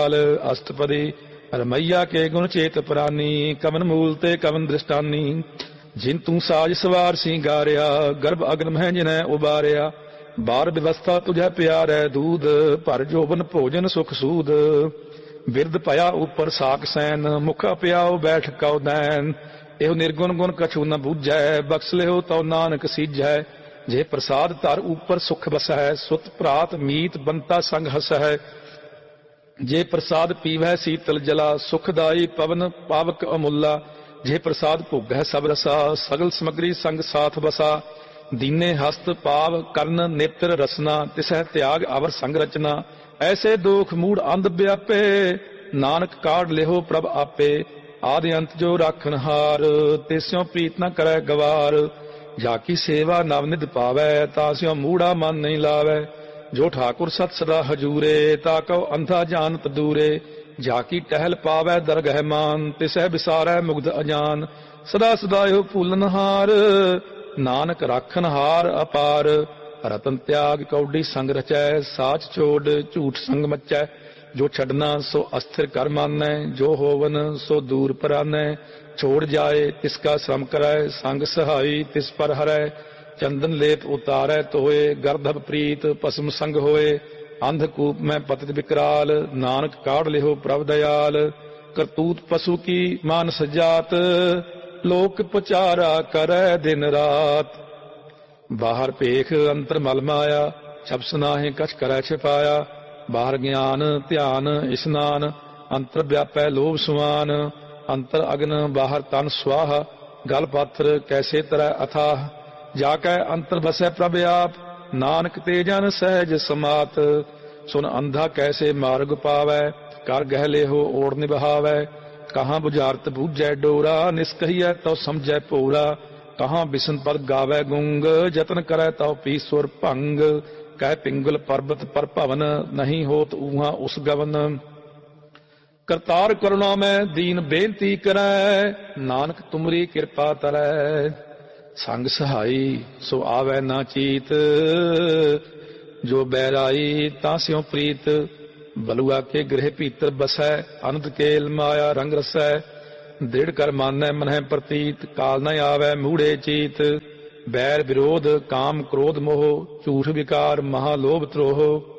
अष्टपदी रमैया के गुण चेत प्रानी कवन मूल ते कवन दृष्टानी जिन तू साज सवार सिंगारिया गर्भ अग्न मह जिन्हें उबारिया बार व्यवस्था तुझे प्यार है दूध पर जोबन भोजन सुख सूद बिरद पया ऊपर साक सैन मुख प्याओ बैठ कौ दैन एहो निर्गुण गुण कछु न बूझै बख्श ले तो नानक सीझै जे प्रसाद धर ऊपर सुख बस है सुत भ्रात मीत बंता संग हस है जे प्रसाद पीवै शीतल जला सुखदाई पवन पावक अमुल्ला जे प्रसाद भोग है सब रसा सगल समग्री संग साथ बसा दीने हस्त पाव कर्ण नेत्र रसना तिसह त्याग अवर संग रचना ऐसे दोख मूड अंध व्यापे नानक काढ़ लेहो प्रभ आपे आदि अंत जो राखन हार तिस्यों प्रीत न करे गवार जाकी सेवा नवनिध पावै तास्यों मूढ़ा मन नहीं लावै जो ठाकुर सत सदा हजूरे ताको अंधा जानत दूरे जाकी टहल पावै दरगह मान तिसह बिसारै मुग्ध अजान सदा सदायो फूलन हार नानक राखन हार अपार रतन त्याग कौडी संग रचै साच छोड़ झूठ संग मचै जो छड़ना सो अस्थिर कर मानै जो होवन सो दूर परानै छोड़ जाए तिसका श्रम करै संग सहाई तिस पर हरै चंदन लेप उतारै तोए गर्दभ प्रीत पसम संग होए अंधकूप में पतित विकराल नानक काढ़ लिहो प्रभ दयाल करतूत पशु की मानस जात लोक पचारा करै दिन रात बाहर पेख अंतर मल माया छप सुनाहे कछ करै छिपाया बाहर ज्ञान ध्यान स्नान अंतर व्यापै लोभ सुमान अंतर अग्न बाहर तन स्वाह गल पात्र कैसे तरह अथाह जाकै अंतर बसै प्रभ आप नानक ते जन सहज समात सुन अंधा कैसे मार्ग पावै कर गह लेहो ओढ़ निभावै कहाँ बुझारत बूझै डोरा निष्कहियै तो समझै पोरा कहाँ बिसन पद गावै गुंग जतन करै तो पीसुर भंग कह पिंगल पर्वत पर भवन नहीं होत ऊहा उस गवन करतार करुणा में दीन बेनती करै नानक तुमरी कृपा तरै संग सहाई सो आवै ना चीत जो बैराई तास्यों प्रीत बलुआ के गृह भीतर बसै अनंत केल माया रंग रसै दृढ़ कर मानै मन है प्रतीत काल न आवै मूढ़े चीत बैर विरोध काम क्रोध मोह झूठ विकार महालोभ त्रोह